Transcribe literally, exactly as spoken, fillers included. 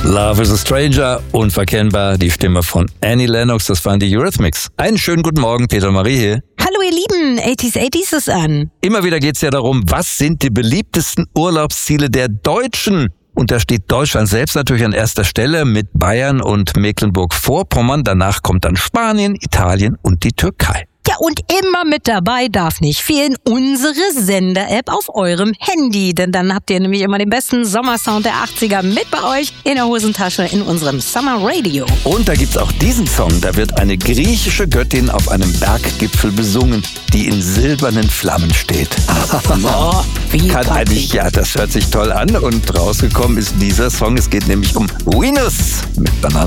Love is a Stranger, unverkennbar, die Stimme von Annie Lennox, das waren die Eurythmics. Einen schönen guten Morgen, Peter Marie hier. Hallo ihr Lieben, achtziger achtziger ist an. Immer wieder geht's ja darum, was sind die beliebtesten Urlaubsziele der Deutschen? Und da steht Deutschland selbst natürlich an erster Stelle mit Bayern und Mecklenburg-Vorpommern. Danach kommt dann Spanien, Italien und die Türkei. Ja, und immer mit dabei darf nicht fehlen unsere Sender-App auf eurem Handy. Denn dann habt ihr nämlich immer den besten Sommersound der achtziger mit bei euch in der Hosentasche in unserem Summer Radio. Und da gibt's auch diesen Song. Da wird eine griechische Göttin auf einem Berggipfel besungen, die in silbernen Flammen steht. Oh, wie Kann eigentlich, ja, das hört sich toll an. Und rausgekommen ist dieser Song. Es geht nämlich um Venus mit Bananen.